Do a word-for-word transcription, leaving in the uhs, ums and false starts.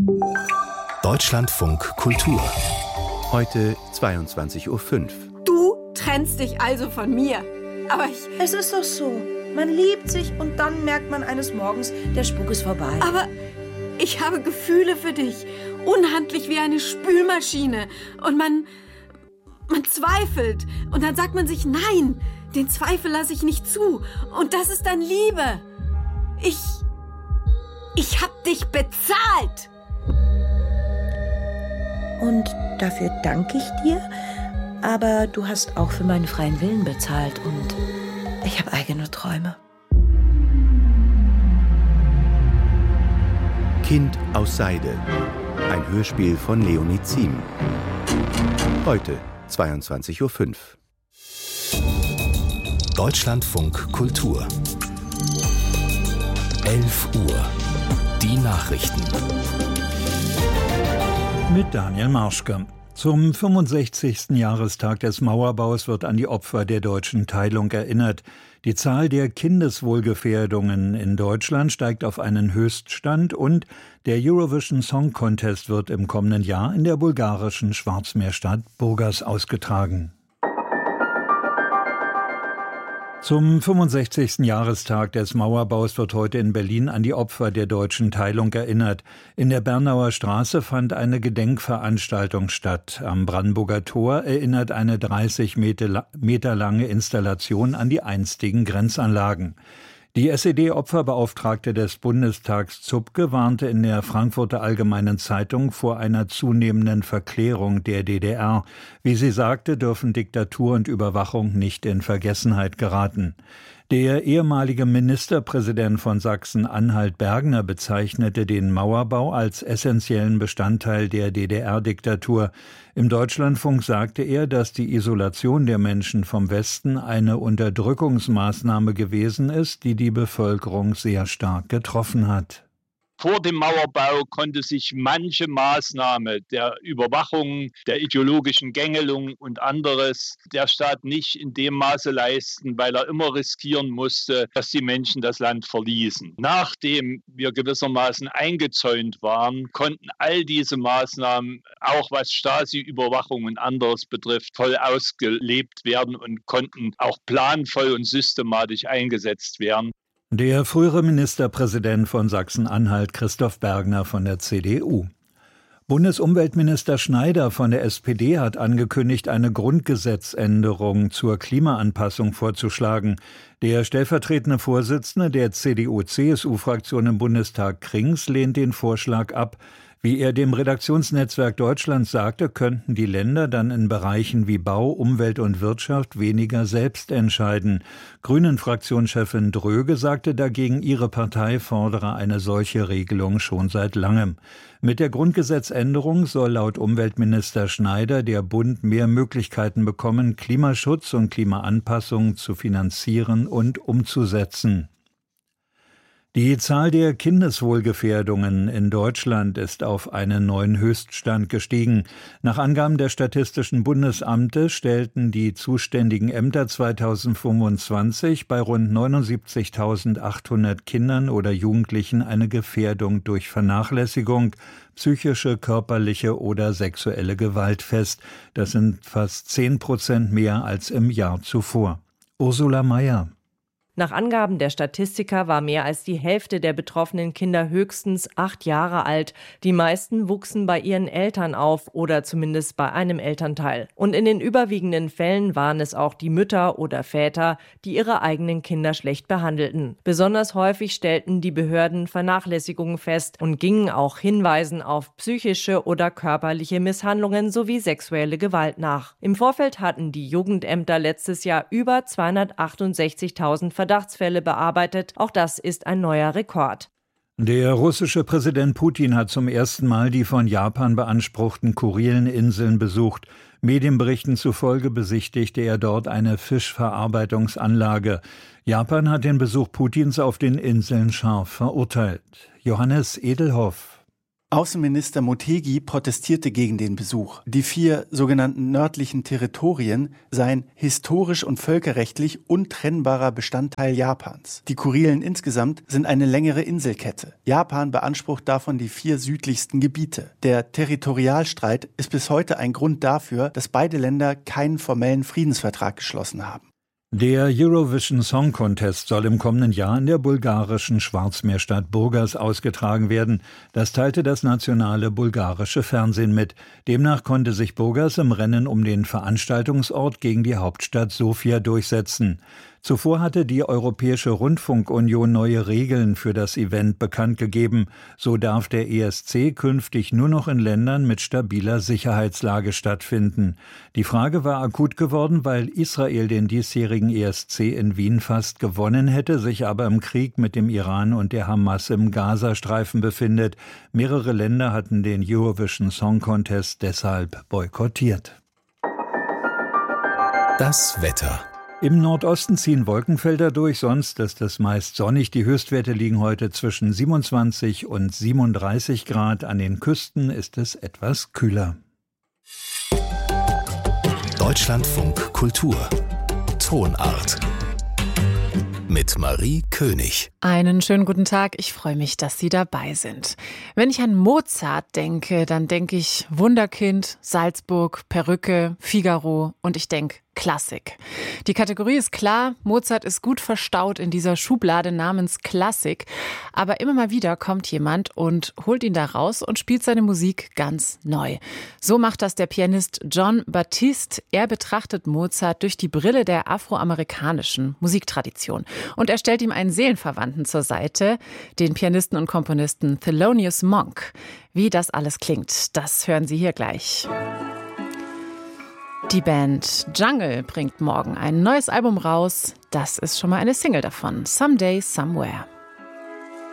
Deutschlandfunk Kultur. Heute zweiundzwanzig Uhr fünf. Du trennst dich also von mir. Aber ich... Es ist doch so. Man liebt sich und dann merkt man eines Morgens, der Spuk ist vorbei. Aber ich habe Gefühle für dich. Unhandlich wie eine Spülmaschine. Und man... man zweifelt. Und dann sagt man sich, nein, den Zweifel lasse ich nicht zu. Und das ist dann Liebe. Ich... ich hab dich bezahlt. Und dafür danke ich dir. Aber du hast auch für meinen freien Willen bezahlt. Und ich habe eigene Träume. Kind aus Seide. Ein Hörspiel von Leonie Ziem. Heute zweiundzwanzig Uhr fünf. Deutschlandfunk Kultur. elf Uhr. Die Nachrichten. Mit Daniel Marschke. Zum fünfundsechzigsten Jahrestag des Mauerbaus wird an die Opfer der deutschen Teilung erinnert. Die Zahl der Kindeswohlgefährdungen in Deutschland steigt auf einen Höchststand und der Eurovision Song Contest wird im kommenden Jahr in der bulgarischen Schwarzmeerstadt Burgas ausgetragen. Zum fünfundsechzigsten Jahrestag des Mauerbaus wird heute in Berlin an die Opfer der deutschen Teilung erinnert. In der Bernauer Straße fand eine Gedenkveranstaltung statt. Am Brandenburger Tor erinnert eine dreißig Meter lange Installation an die einstigen Grenzanlagen. Die S E D-Opferbeauftragte des Bundestags Zupke warnte in der Frankfurter Allgemeinen Zeitung vor einer zunehmenden Verklärung der D D R. Wie sie sagte, dürfen Diktatur und Überwachung nicht in Vergessenheit geraten. Der ehemalige Ministerpräsident von Sachsen-Anhalt Bergner bezeichnete den Mauerbau als essentiellen Bestandteil der D D R-Diktatur. Im Deutschlandfunk sagte er, dass die Isolation der Menschen vom Westen eine Unterdrückungsmaßnahme gewesen ist, die die Bevölkerung sehr stark getroffen hat. Vor dem Mauerbau konnte sich manche Maßnahme der Überwachung, der ideologischen Gängelung und anderes der Staat nicht in dem Maße leisten, weil er immer riskieren musste, dass die Menschen das Land verließen. Nachdem wir gewissermaßen eingezäunt waren, konnten all diese Maßnahmen, auch was Stasi-Überwachung und anderes betrifft, voll ausgelebt werden und konnten auch planvoll und systematisch eingesetzt werden. Der frühere Ministerpräsident von Sachsen-Anhalt, Christoph Bergner von der C D U. Bundesumweltminister Schneider von der S P D hat angekündigt, eine Grundgesetzänderung zur Klimaanpassung vorzuschlagen. Der stellvertretende Vorsitzende der C D U-C S U-Fraktion im Bundestag, Krings, lehnt den Vorschlag ab. Wie er dem Redaktionsnetzwerk Deutschland sagte, könnten die Länder dann in Bereichen wie Bau, Umwelt und Wirtschaft weniger selbst entscheiden. Grünen-Fraktionschefin Dröge sagte dagegen, ihre Partei fordere eine solche Regelung schon seit langem. Mit der Grundgesetzänderung soll laut Umweltminister Schneider der Bund mehr Möglichkeiten bekommen, Klimaschutz und Klimaanpassung zu finanzieren und umzusetzen. Die Zahl der Kindeswohlgefährdungen in Deutschland ist auf einen neuen Höchststand gestiegen. Nach Angaben des Statistischen Bundesamtes stellten die zuständigen Ämter zweitausendfünfundzwanzig bei rund neunundsiebzigtausendachthundert Kindern oder Jugendlichen eine Gefährdung durch Vernachlässigung, psychische, körperliche oder sexuelle Gewalt fest. Das sind fast zehn Prozent mehr als im Jahr zuvor. Ursula Mayer. Nach Angaben der Statistiker war mehr als die Hälfte der betroffenen Kinder höchstens acht Jahre alt. Die meisten wuchsen bei ihren Eltern auf oder zumindest bei einem Elternteil. Und in den überwiegenden Fällen waren es auch die Mütter oder Väter, die ihre eigenen Kinder schlecht behandelten. Besonders häufig stellten die Behörden Vernachlässigungen fest und gingen auch Hinweisen auf psychische oder körperliche Misshandlungen sowie sexuelle Gewalt nach. Im Vorfeld hatten die Jugendämter letztes Jahr über zweihundertachtundsechzigtausend Verdachtsfälle bearbeitet. Auch das ist ein neuer Rekord. Der russische Präsident Putin hat zum ersten Mal die von Japan beanspruchten Kurileninseln besucht. Medienberichten zufolge besichtigte er dort eine Fischverarbeitungsanlage. Japan hat den Besuch Putins auf den Inseln scharf verurteilt. Johannes Edelhoff. Außenminister Motegi protestierte gegen den Besuch. Die vier sogenannten nördlichen Territorien seien historisch und völkerrechtlich untrennbarer Bestandteil Japans. Die Kurilen insgesamt sind eine längere Inselkette. Japan beansprucht davon die vier südlichsten Gebiete. Der Territorialstreit ist bis heute ein Grund dafür, dass beide Länder keinen formellen Friedensvertrag geschlossen haben. Der Eurovision Song Contest soll im kommenden Jahr in der bulgarischen Schwarzmeerstadt Burgas ausgetragen werden. Das teilte das nationale bulgarische Fernsehen mit. Demnach konnte sich Burgas im Rennen um den Veranstaltungsort gegen die Hauptstadt Sofia durchsetzen. Zuvor hatte die Europäische Rundfunkunion neue Regeln für das Event bekannt gegeben. So darf der E S C künftig nur noch in Ländern mit stabiler Sicherheitslage stattfinden. Die Frage war akut geworden, weil Israel den diesjährigen E S C in Wien fast gewonnen hätte, sich aber im Krieg mit dem Iran und der Hamas im Gazastreifen befindet. Mehrere Länder hatten den Eurovision Song Contest deshalb boykottiert. Das Wetter. Im Nordosten ziehen Wolkenfelder durch, sonst ist es meist sonnig. Die Höchstwerte liegen heute zwischen siebenundzwanzig und siebenunddreißig Grad. An den Küsten ist es etwas kühler. Deutschlandfunk Kultur. Tonart. Mit Marie König. Einen schönen guten Tag. Ich freue mich, dass Sie dabei sind. Wenn ich an Mozart denke, dann denke ich Wunderkind, Salzburg, Perücke, Figaro und ich denke Klassik. Die Kategorie ist klar, Mozart ist gut verstaut in dieser Schublade namens Klassik, aber immer mal wieder kommt jemand und holt ihn da raus und spielt seine Musik ganz neu. So macht das der Pianist Jon Batiste. Er betrachtet Mozart durch die Brille der afroamerikanischen Musiktradition und er stellt ihm einen Seelenverwandten zur Seite, den Pianisten und Komponisten Thelonious Monk. Wie das alles klingt, das hören Sie hier gleich. Die Band Jungle bringt morgen ein neues Album raus. Das ist schon mal eine Single davon, Someday, Somewhere.